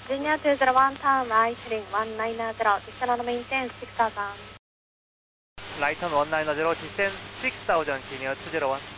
Junior 201, turn right, heading 190, descend on maintain 6000. Right on 190, descend 6000, Junior 201.